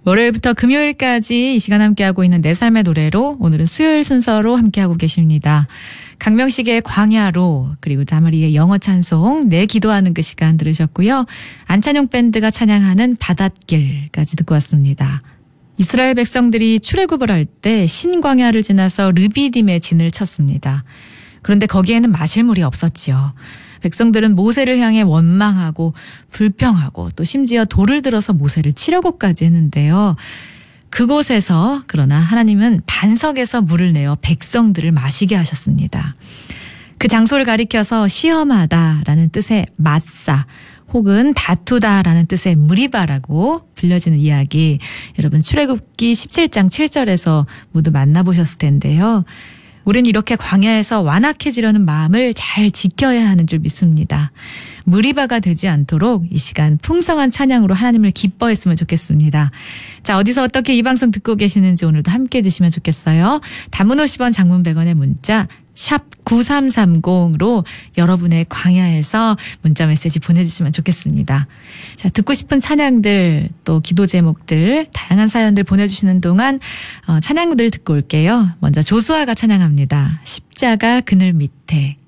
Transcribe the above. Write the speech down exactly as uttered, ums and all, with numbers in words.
월요일부터 금요일까지 이 시간 함께하고 있는 내 삶의 노래로 오늘은 수요일 순서로 함께하고 계십니다. 강명식의 광야로, 그리고 다마리의 영어 찬송 내 기도하는 그 시간 들으셨고요. 안찬용 밴드가 찬양하는 바닷길까지 듣고 왔습니다. 이스라엘 백성들이 출애굽을 할 때 신광야를 지나서 르비딤에 진을 쳤습니다. 그런데 거기에는 마실 물이 없었지요. 백성들은 모세를 향해 원망하고 불평하고 또 심지어 돌을 들어서 모세를 치려고까지 했는데요. 그곳에서 그러나 하나님은 반석에서 물을 내어 백성들을 마시게 하셨습니다. 그 장소를 가리켜서 시험하다라는 뜻의 마사 혹은 다투다라는 뜻의 무리바라고 불려지는 이야기, 여러분 출애굽기 십칠 장 칠 절에서 모두 만나보셨을 텐데요. 우린 이렇게 광야에서 완악해지려는 마음을 잘 지켜야 하는 줄 믿습니다. 무리바가 되지 않도록 이 시간 풍성한 찬양으로 하나님을 기뻐했으면 좋겠습니다. 자, 어디서 어떻게 이 방송 듣고 계시는지 오늘도 함께해 주시면 좋겠어요. 단문 오십 원, 장문 백 원의 문자 샵 구삼삼공으로 여러분의 광야에서 문자 메시지 보내주시면 좋겠습니다. 자, 듣고 싶은 찬양들 또 기도 제목들 다양한 사연들 보내주시는 동안 어, 찬양들 듣고 올게요. 먼저 조수아가 찬양합니다. 십자가 그늘 밑에.